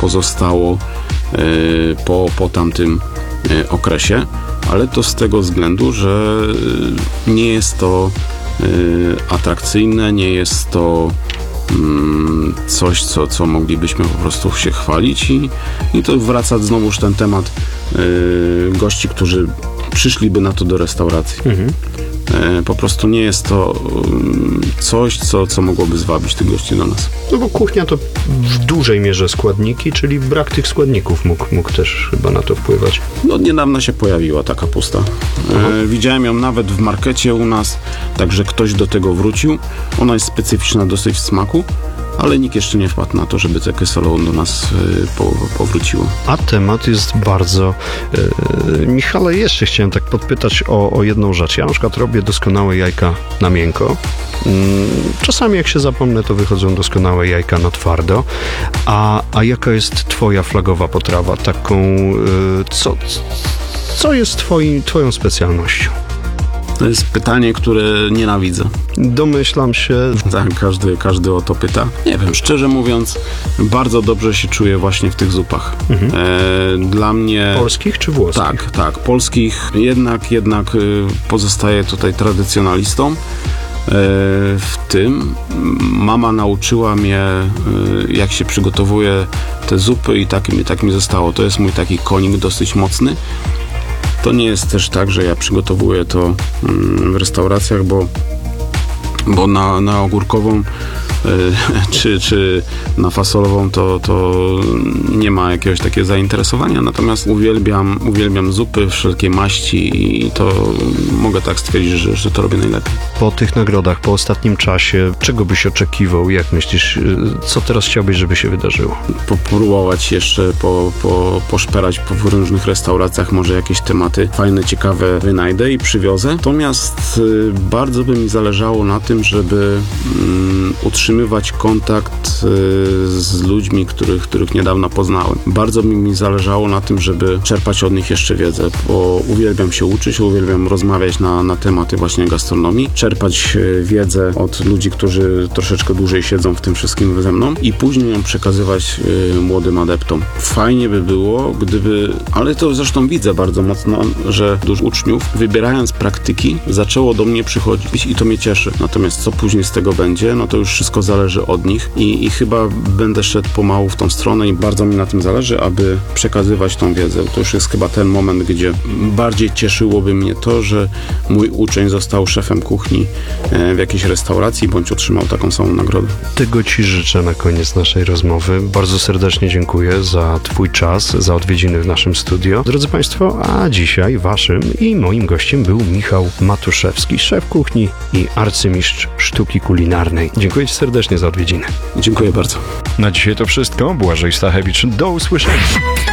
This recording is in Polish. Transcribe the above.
pozostało po tamtym okresie, ale to z tego względu, że nie jest to atrakcyjne, nie jest to coś, co moglibyśmy po prostu się chwalić i to wraca znowuż ten temat gości, którzy przyszliby na to do restauracji. Po prostu nie jest to coś, co mogłoby zwabić tych gości do nas. No bo kuchnia to w dużej mierze składniki, czyli brak tych składników mógł też chyba na to wpływać. No niedawno się pojawiła ta kapusta. Widziałem ją nawet w markecie u nas, także ktoś do tego wrócił. Ona jest specyficzna dosyć w smaku, ale nikt jeszcze nie wpadł na to, żeby te queso do nas powróciło. A temat jest bardzo... Michale, jeszcze chciałem tak podpytać o jedną rzecz. Ja na przykład robię doskonałe jajka na miękko. Czasami jak się zapomnę, to wychodzą doskonałe jajka na twardo. A jaka jest twoja flagowa potrawa? Taką... Co jest twoją specjalnością? To jest pytanie, które nienawidzę. Domyślam się. Tak, każdy o to pyta. Nie wiem, szczerze mówiąc, bardzo dobrze się czuję właśnie w tych zupach. Dla mnie... Polskich czy włoskich? Tak, polskich. Jednak pozostaję tutaj tradycjonalistą. W tym mama nauczyła mnie, jak się przygotowuje te zupy i tak mi zostało. To jest mój taki konik dosyć mocny. To nie jest też tak, że ja przygotowuję to w restauracjach, bo na ogórkową czy na fasolową to nie ma jakiegoś takiego zainteresowania, natomiast uwielbiam zupy, wszelkie maści i to mogę tak stwierdzić, że to robię najlepiej. Po tych nagrodach, po ostatnim czasie, czego byś oczekiwał? Jak myślisz, co teraz chciałbyś, żeby się wydarzyło? Popróbować jeszcze, poszperać po różnych restauracjach, może jakieś tematy fajne, ciekawe wynajdę i przywiozę. Natomiast bardzo by mi zależało na tym, żeby utrzymywać kontakt z ludźmi, których niedawno poznałem. Bardzo by mi zależało na tym, żeby czerpać od nich jeszcze wiedzę, bo uwielbiam się uczyć, uwielbiam rozmawiać na tematy właśnie gastronomii, czerpać wiedzę od ludzi, którzy troszeczkę dłużej siedzą w tym wszystkim ze mną i później ją przekazywać młodym adeptom. Fajnie by było, ale to zresztą widzę bardzo mocno, że dużo uczniów, wybierając praktyki, zaczęło do mnie przychodzić i to mnie cieszy. Natomiast co później z tego będzie, no to już wszystko zależy od nich i chyba będę szedł pomału w tą stronę i bardzo mi na tym zależy, aby przekazywać tą wiedzę. To już jest chyba ten moment, gdzie bardziej cieszyłoby mnie to, że mój uczeń został szefem kuchni w jakiejś restauracji bądź otrzymał taką samą nagrodę. Tego Ci życzę na koniec naszej rozmowy. Bardzo serdecznie dziękuję za Twój czas, za odwiedziny w naszym studio. Drodzy Państwo, a dzisiaj Waszym i moim gościem był Michał Matuszewski, szef kuchni i arcymistrz sztuki kulinarnej. Dziękuję Ci serdecznie za odwiedziny. Dziękuję bardzo. Na dzisiaj to wszystko. Błażej Stachewicz. Do usłyszenia.